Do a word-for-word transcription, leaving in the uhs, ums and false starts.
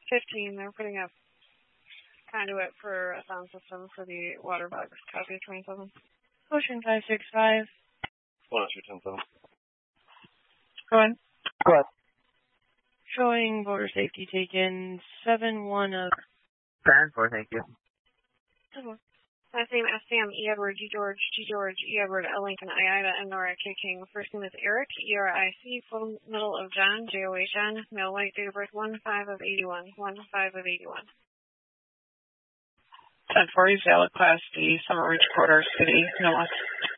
fifteen, they're putting up conduit for a sound system for the water bugs. Copy twenty-seven. Ocean five six five. one oh two ten seven. Go ahead. Go ahead. Showing voter safety taken seven one of. ten four, thank you. Last name S Sam, E Edward, G George, G George, E Edward, L Lincoln, I Ida, and Nora K King. First name is Eric, E R I C, full middle of John, J O H N, male white, date of birth one five of eighty-one, one five of eighty-one. ten forty, valid class D, Summer Ridge Quarter, City, Noah.